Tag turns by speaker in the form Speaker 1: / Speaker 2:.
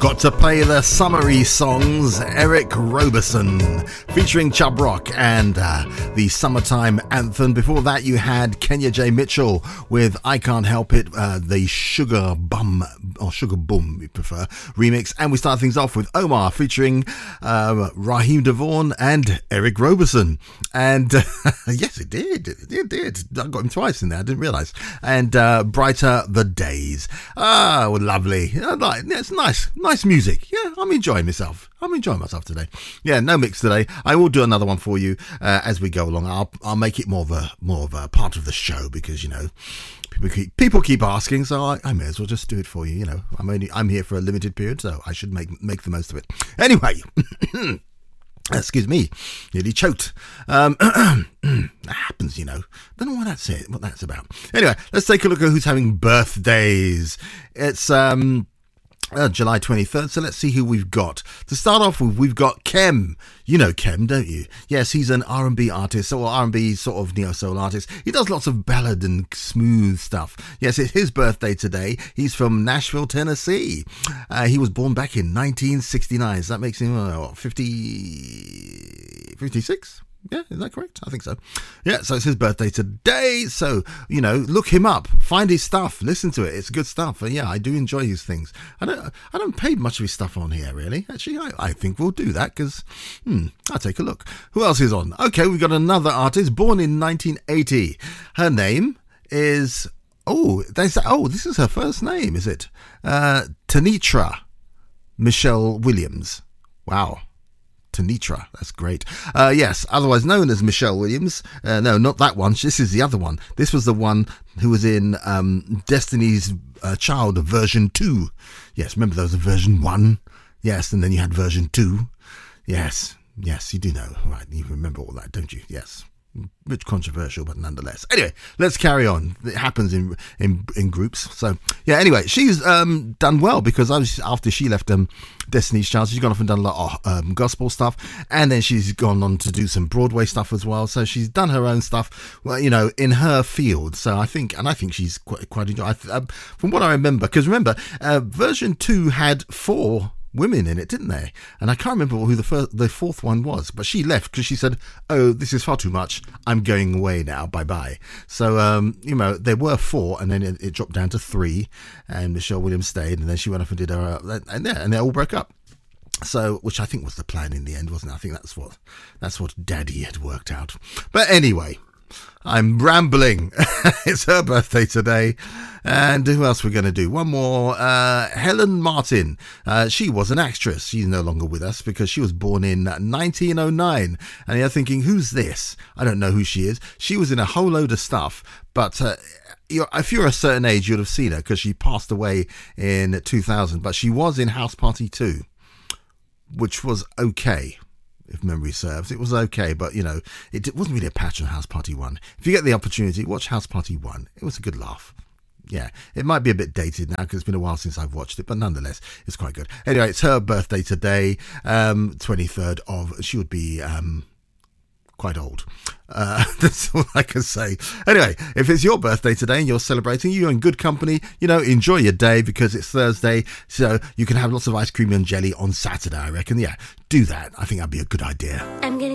Speaker 1: Got to play the summery songs. Eric Roberson featuring Chubb Rock and the Summertime Anthem. Before that you had Kenya J. Mitchell with I Can't Help It, the Sugar Bum, or Sugar Boom we prefer, remix. And we start things off with Omar featuring Raheem DeVaughn and Eric Roberson. And yes, it did. I got him twice in there, I didn't realise. And Brighter the Days. Oh, lovely. It's nice music. Yeah, I'm enjoying myself. Today. Yeah, no mix today. I will do another one for you as we go along. I'll make it more of a part of the show because, you know, people keep asking, so I may as well just do it for you. You know, I'm here for a limited period, so I should make the most of it. Anyway. Excuse me, nearly choked. That happens, you know. Don't know what that's about. Anyway, let's take a look at who's having birthdays. It's July 23rd, so let's see who we've got. To start off with, we've got Kem. You know Kem, don't you? Yes, he's an R&B artist, or R&B sort of neo-soul artist. He does lots of ballad and smooth stuff. Yes, it's his birthday today. He's from Nashville, Tennessee. He was born back in 1969, so that makes him 56? Yeah, is that correct? I think so. Yeah, so it's his birthday today. So, you know, look him up, find his stuff, listen to it. It's good stuff. And yeah, I do enjoy his things. I don't pay much of his stuff on here, really. Actually, I think we'll do that because, I'll take a look. Who else is on? Okay, we've got another artist born in 1980. Her name is, this is her first name, is it? Tanitra Michelle Williams. Wow. Tanitra, that's great. Yes, otherwise known as Michelle Williams. No, not that one. This is the other one. This was the one who was in Destiny's Child version 2. Yes, remember there was a version 1? Yes, and then you had version 2. Yes, you do know. Right, you remember all that, don't you? Yes. A bit controversial, but nonetheless. Anyway, let's carry on. It happens in groups. So, yeah, anyway, she's done well because after she left Destiny's Child, she's gone off and done a lot of gospel stuff, and then she's gone on to do some Broadway stuff as well. So she's done her own stuff, well, you know, in her field. So I think she's quite enjoyable. From what I remember, because remember, version 2 had 4 women in it, didn't they? And I can't remember who the fourth one was, but she left because she said, "Oh, this is far too much. I'm going away now. Bye bye." So you know, there were 4, and then it dropped down to 3, and Michelle Williams stayed, and then she went off and did her, and they all broke up. So, which I think was the plan in the end, wasn't it? I think that's what Daddy had worked out. But anyway, I'm rambling. It's her birthday today. And who else we're going to do? One more. Helen Martin. She was an actress. She's no longer with us because she was born in 1909. And you're thinking, who's this? I don't know who she is. She was in a whole load of stuff. But if you're a certain age, you'd have seen her because she passed away in 2000. But she was in House Party 2, which was okay. If memory serves, it was okay, but you know, it wasn't really a patch on House Party 1. If you get the opportunity, watch House Party 1. It was a good laugh. Yeah, it might be a bit dated now because it's been a while since I've watched it, but nonetheless, it's quite good. Anyway, it's her birthday today, 23rd of, she would be quite old. That's all I can say. Anyway, if it's your birthday today and you're celebrating, you're in good company, you know, enjoy your day because it's Thursday, so you can have lots of ice cream and jelly on Saturday, I reckon. Yeah, do that. I think that'd be a good idea.
Speaker 2: I'm getting